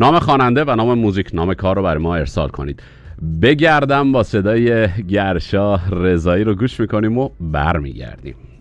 نام خواننده و نام موزیک نام کار رو برای ما ارسال کنید. بگردم با صدای گرشا رضایی رو گوش میکنیم و برمیگردیم.